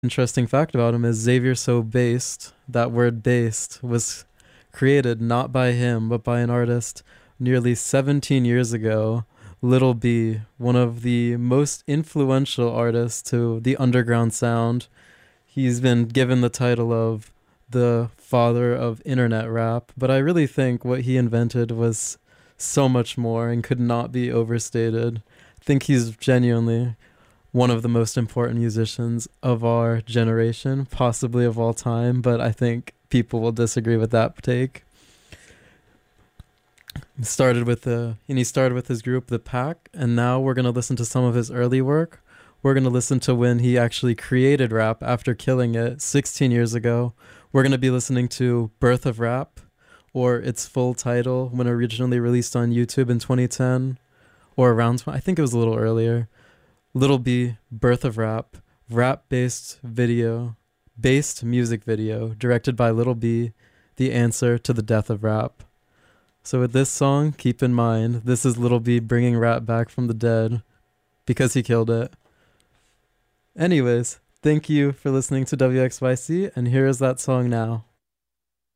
Interesting fact about him is Xavier So Based, that word based, was created not by him, but by an artist nearly 17 years ago. Little B, one of the most influential artists to the underground sound. He's been given the title of the father of internet rap, but I really think what he invented was so much more and could not be overstated. I think he's genuinely one of the most important musicians of our generation, possibly of all time, but I think people will disagree with that take. He started with his group The Pack, and now we're going to listen to some of his early work. We're going to listen to when he actually created rap after killing it 16 years ago. We're going to be listening to Birth of Rap, or its full title when originally released on YouTube in 2010, or around I think it was a little earlier. Little B, Birth of Rap, based music video directed by Little B, the answer to the death of rap. So with this song, keep in mind, this is Little B bringing rap back from the dead because he killed it. Anyways, thank you for listening to WXYC, and here is that song now.